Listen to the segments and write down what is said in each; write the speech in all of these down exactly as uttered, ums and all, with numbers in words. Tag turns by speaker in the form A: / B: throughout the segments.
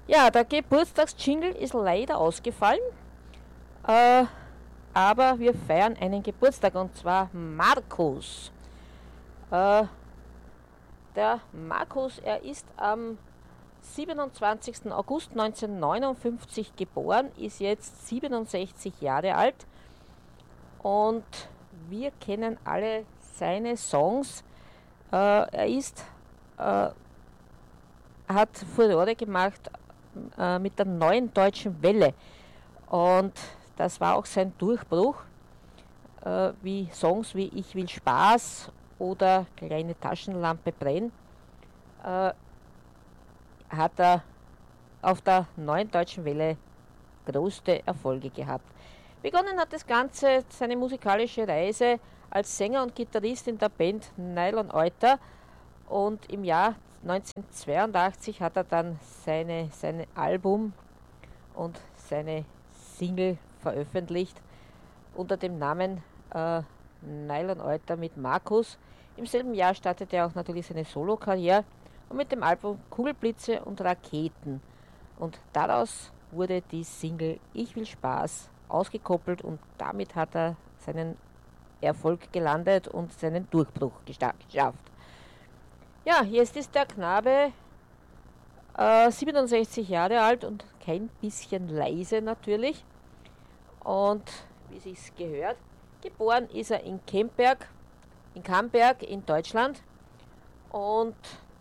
A: Ja, der Geburtstagsjingle ist leider ausgefallen, äh, aber wir feiern einen Geburtstag und zwar Markus. Äh, der Markus, er ist am siebenundzwanzigsten August neunzehnhundertneunundfünfzig geboren, ist jetzt siebenundsechzig Jahre alt und wir kennen alle seine Songs. Äh, er ist, äh, hat Furore gemacht äh, mit der Neuen Deutschen Welle und das war auch sein Durchbruch, äh, wie Songs wie Ich will Spaß oder Kleine Taschenlampe brenn, äh, hat er auf der Neuen Deutschen Welle größte Erfolge gehabt. Begonnen hat das Ganze seine musikalische Reise als Sänger und Gitarrist in der Band Nylon Euter und im Jahr neunzehnhundertzweiundachtzig hat er dann seine, seine Album und seine Single veröffentlicht unter dem Namen äh, Nylon Euter mit Markus. Im selben Jahr startete er auch natürlich seine Solokarriere und mit dem Album Kugelblitze und Raketen. Und daraus wurde die Single Ich will Spaß ausgekoppelt und damit hat er seinen Erfolg gelandet und seinen Durchbruch geschafft. Ja, jetzt ist der Knabe äh, siebenundsechzig Jahre alt und kein bisschen leise natürlich. Und wie sich's gehört, geboren ist er in Kemperg, in Camberg in Deutschland und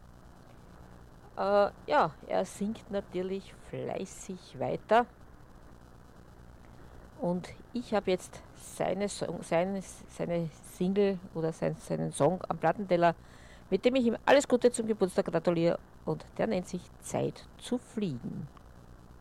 A: äh, ja, er singt natürlich fleißig weiter. Und ich habe jetzt seine, Song, seine, seine Single oder sein, seinen Song am Plattenteller, mit dem ich ihm alles Gute zum Geburtstag gratuliere und der nennt sich Zeit zu fliegen.